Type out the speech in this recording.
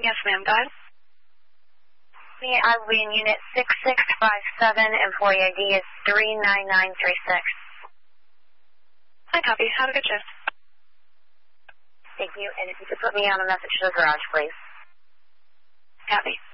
Yes, ma'am. Go ahead. I will be in Unit 6657, employee ID is 39936. I copy. Have a good shift. Thank you, and if you could put me on a message to the garage, please. Copy.